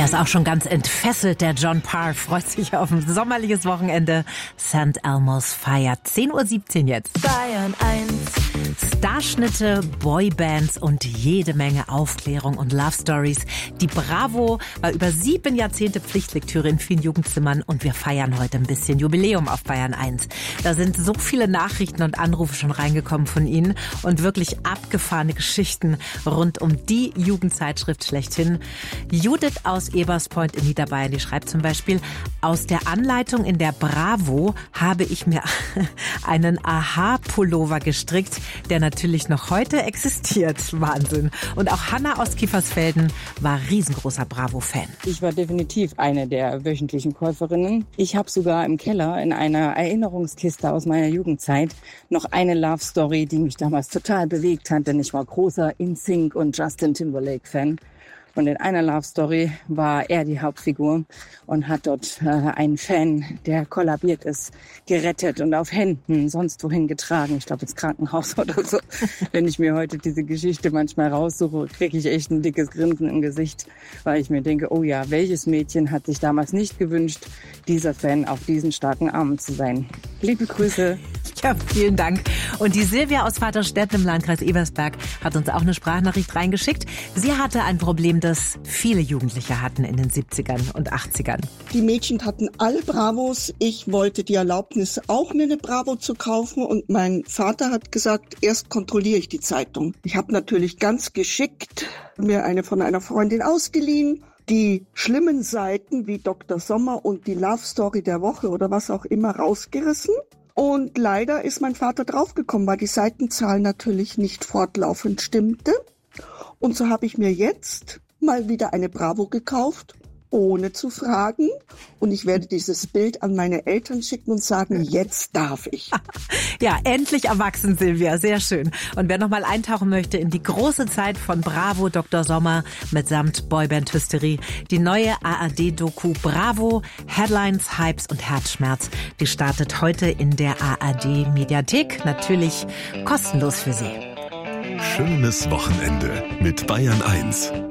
ist auch schon ganz entfesselt. Der John Parr freut sich auf ein sommerliches Wochenende. St. Elmo's feiert 10:17 Uhr jetzt. Bayern 1. Starschnitte, Boybands und jede Menge Aufklärung und Love Stories. Die Bravo war über 7 Jahrzehnte Pflichtlektüre in vielen Jugendzimmern und wir feiern heute ein bisschen Jubiläum auf Bayern 1. Da sind so viele Nachrichten und Anrufe schon reingekommen von Ihnen und wirklich abgefahrene Geschichten rund um die Jugendzeitschrift schlechthin. Judith aus Eberspoint in Niederbayern, die schreibt zum Beispiel: Aus der Anleitung in der Bravo habe ich mir einen Aha-Pullover gestrickt, der natürlich noch heute existiert. Wahnsinn. Und auch Hanna aus Kiefersfelden war riesengroßer Bravo-Fan. Ich war definitiv eine der wöchentlichen Käuferinnen. Ich habe sogar im Keller in einer Erinnerungskiste aus meiner Jugendzeit noch eine Love-Story, die mich damals total bewegt hat, denn ich war großer NSYNC und Justin Timberlake-Fan. Und in einer Love Story war er die Hauptfigur und hat dort einen Fan, der kollabiert ist, gerettet und auf Händen sonst wohin getragen. Ich glaube ins Krankenhaus oder so. Wenn ich mir heute diese Geschichte manchmal raussuche, kriege ich echt ein dickes Grinsen im Gesicht, weil ich mir denke, oh ja, welches Mädchen hat sich damals nicht gewünscht, dieser Fan auf diesen starken Armen zu sein. Liebe Grüße. Ja, vielen Dank. Und die Silvia aus Vaterstetten im Landkreis Ebersberg hat uns auch eine Sprachnachricht reingeschickt. Sie hatte ein Problem, das viele Jugendliche hatten in den 70ern und 80ern. Die Mädchen hatten alle Bravos. Ich wollte die Erlaubnis, auch mir eine Bravo zu kaufen. Und mein Vater hat gesagt, erst kontrolliere ich die Zeitung. Ich habe natürlich ganz geschickt mir eine von einer Freundin ausgeliehen. Die schlimmen Seiten wie Dr. Sommer und die Love Story der Woche oder was auch immer rausgerissen. Und leider ist mein Vater draufgekommen, weil die Seitenzahl natürlich nicht fortlaufend stimmte. Und so habe ich mir jetzt mal wieder eine Bravo gekauft, ohne zu fragen. Und ich werde dieses Bild an meine Eltern schicken und sagen, jetzt darf ich. Ja, endlich erwachsen, Silvia. Sehr schön. Und wer noch mal eintauchen möchte in die große Zeit von Bravo, Dr. Sommer mitsamt Boyband-Hysterie, die neue ARD-Doku Bravo, Headlines, Hypes und Herzschmerz, die startet heute in der ARD-Mediathek. Natürlich kostenlos für Sie. Schönes Wochenende mit Bayern 1.